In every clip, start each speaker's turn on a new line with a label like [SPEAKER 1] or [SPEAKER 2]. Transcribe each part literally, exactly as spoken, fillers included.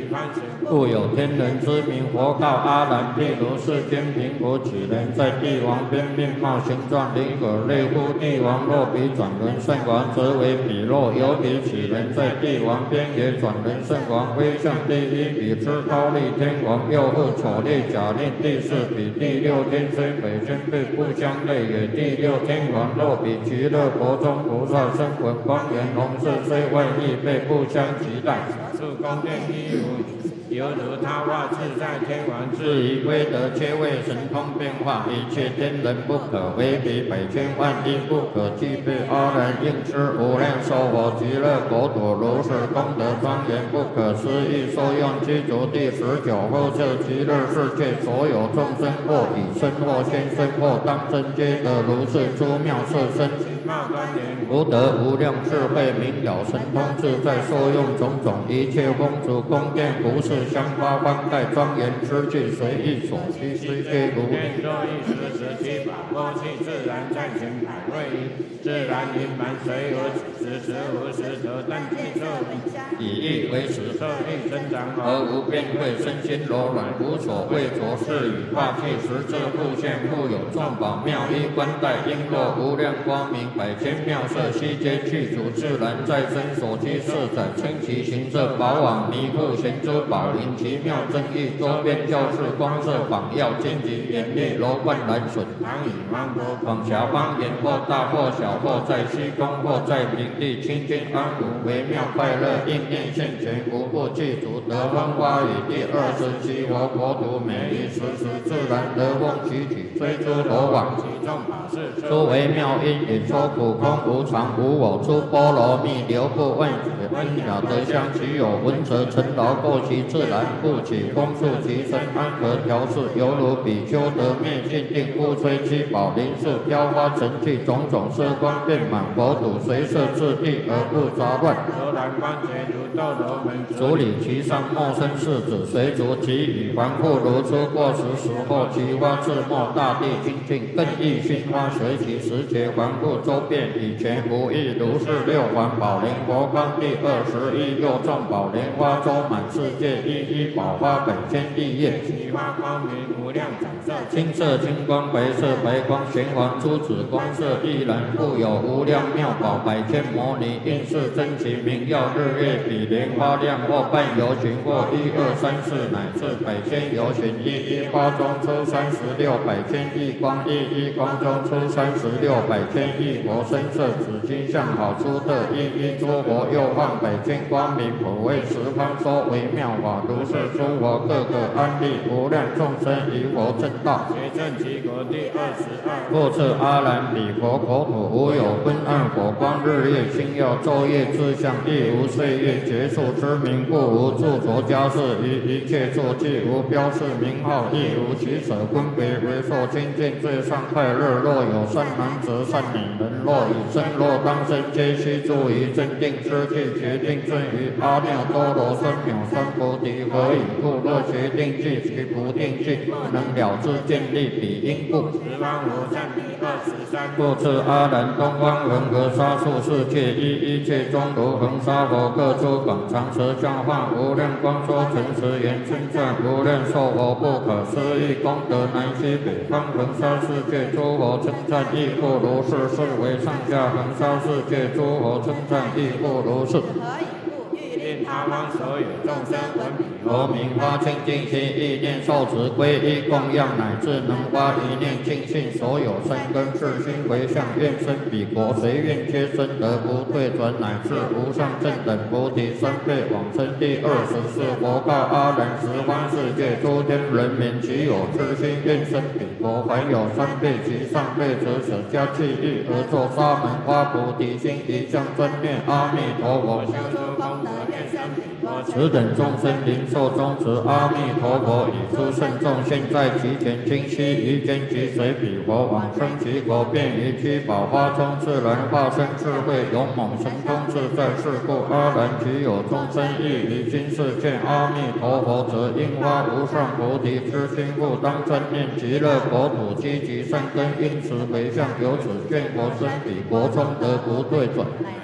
[SPEAKER 1] 故有天人之名。佛告阿难：譬如世间贫苦几人，在帝王边面貌形状离可类乎？帝王若比转轮圣王，则为彼；若有比几人，在帝王边也转轮圣王，威胜第一比之高丽天王。又复丑烈假令第四比。第六天虽北宣辈不相类也。第六天王若比极乐国中菩萨声闻光颜龙色，虽万亿倍不相及待。是宫殿一如犹如他化自在天王，至于威德，皆为神通变化，一切天人不可为比，百千万亿不可计备。阿难应知无量寿佛极乐国土，如是功德庄严不可思议。受用具足第十九后设极乐世界，所有众生或以身或现身或当身，皆得如是诸妙色身。福德无量智慧明了神通自在，受用种种一切风俗宫殿服饰香花方盖庄严之具，随意所需，虽皆如愿作一时时七宝过去，自然在前百位，自然盈满，随无时时无时得，但具色以意为实，色力增长而无变慧，身心柔软，无所畏着，是以化气实质复现，复有众宝妙衣冠带璎珞，无量光明，百千妙色，悉皆具足，自然在身所居四载，称其形色宝网弥覆贤珠宝林，奇妙正义，周边教室光色榜耀，荆棘严厉，楼观蓝笋，唐以芒果，广狭方言，或大或小，或在虚空，或在平地，清净安稳，微妙快乐，应念现前，无不具足。得风花雨第二十七佛国土，每一时时自然得风起起，追诸罗网，其众法事，诸微妙因引，说苦空无常无我，出波罗蜜，流布万劫，恩雅得香，其有闻者尘劳过其自然，故起风速其身，安和调适，犹如比丘得灭尽定，故吹七宝林树，飘花成器，种种色光遍满佛土，随色自地而不杂乱。罗兰观觉如斗罗门，处理其上莫生世子，随逐其语还复如出过时时候，其花自没，大地清净，更益熏花随其时节还复周遍，以前无异，如是六环宝莲佛光第二十一，又众宝莲花周满世界，一一宝花百千亿叶，其花光明无量彩色，青色青光，白色白光，玄黄珠子光色亦然，故有无量妙宝，百千摩尼应是真其名耀，日月比莲花亮，或半游巡，或一二三四，乃至百千游巡，一一花中出三十六百千亿光，一一光中出三十六百千亿佛身色，紫金相好出特，一一诸佛又放百千光明，普为十方说微妙法，如是诸佛各个安立，无量众生于佛正道，结正其国第二十二。复次阿难，彼佛国土无有昏暗火光，日夜星耀，昼夜之相，亦无岁月结束之名，故无著着家事，于一切作具无标示名号，亦无取舍分别，为受清净最上快乐。若有善男子善女人，若以身若当身，皆须住于正定之地，决定正于阿耨多罗三藐三菩提。何以故？若决定具其不定具，不能了知见立彼因故。十方无善第二十三。复次阿难，东方恒河沙数世界，一一切中如恒沙佛，各出广长舌相化，无量光说诚实言，称赞无量寿佛不可思议功德，南西北方恒沙世界诸佛称赞亦复如是，是为上下恒沙世界诸佛称赞亦复如是。令他方所有众生闻彼佛名，发清净心，意念受持皈依供养，乃至能发一念净信，所有善根世心回向，愿生彼国，随愿皆生，得不退转，乃至无上正等菩提三辈往生。第二十四佛告阿难，十方世界诸天人民，其有痴心愿生彼国，凡有三辈及上辈者，舍家弃欲而作沙门花菩提心，一向专念阿弥陀佛，修诸功德愿生彼国。此等众生灵寿终止，阿弥陀佛以诸圣众现在其前，清晰于间即随彼佛往生其国，便于七宝花中自然化身智慧勇猛神通自在。是故阿难，其有众生亦于今世见阿弥陀佛者，应发无上菩提之心，故当专念极乐国土积集善根，因此回向，由此愿佛生彼国中得不退转。乃至无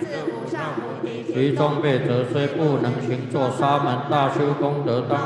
[SPEAKER 2] 上菩提
[SPEAKER 1] 其中辈者虽不能行作沙门大修功德，当